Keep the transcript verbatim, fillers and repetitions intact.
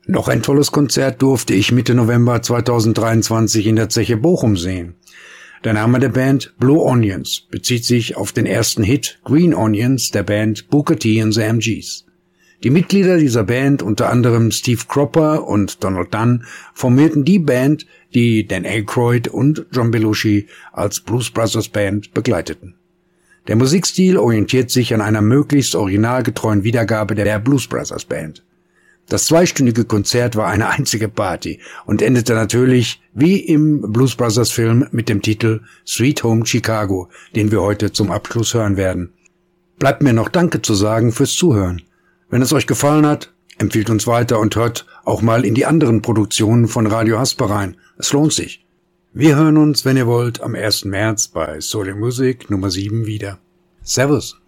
Noch ein tolles Konzert durfte ich Mitte November zweitausenddreiundzwanzig in der Zeche Bochum sehen. Der Name der Band Blue Onions bezieht sich auf den ersten Hit Green Onions der Band Booker T and the M Gs. Die Mitglieder dieser Band, unter anderem Steve Cropper und Donald Dunn, formierten die Band, die Dan Aykroyd und John Belushi als Blues Brothers Band begleiteten. Der Musikstil orientiert sich an einer möglichst originalgetreuen Wiedergabe der Blues Brothers Band. Das zweistündige Konzert war eine einzige Party und endete natürlich wie im Blues Brothers Film mit dem Titel Sweet Home Chicago, den wir heute zum Abschluss hören werden. Bleibt mir noch Danke zu sagen fürs Zuhören. Wenn es euch gefallen hat, empfiehlt uns weiter und hört auch mal in die anderen Produktionen von Radio Hasper rein. Es lohnt sich. Wir hören uns, wenn ihr wollt, am ersten März bei Soul and Music Nummer sieben wieder. Servus.